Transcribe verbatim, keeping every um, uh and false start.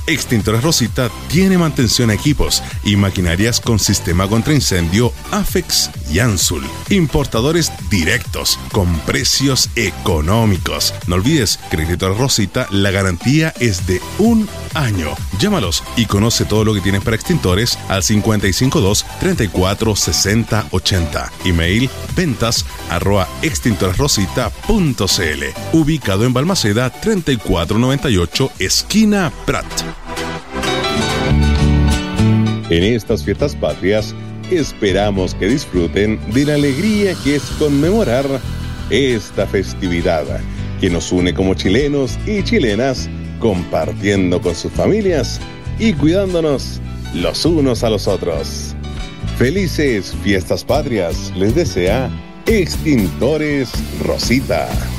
Extintores Rosita tiene mantención a equipos y maquinarias con sistema contra incendio Afex y Ansul. Importadores directos con precios económicos. No olvides que en Extintores Rosita la garantía es de un año. Llámalos y conoce todo lo que tienen para extintores al cincuenta y cinco dos, treinta y cuatro, sesenta, ochenta. Email ventas arroba extintoresrosita punto cl. Ubicado en Balmaceda treinta y cuatro noventa y ocho, esquina Prat. En estas fiestas patrias, esperamos que disfruten de la alegría que es conmemorar esta festividad que nos une como chilenos y chilenas, compartiendo con sus familias y cuidándonos los unos a los otros. Felices fiestas patrias les desea Extintores Rosita.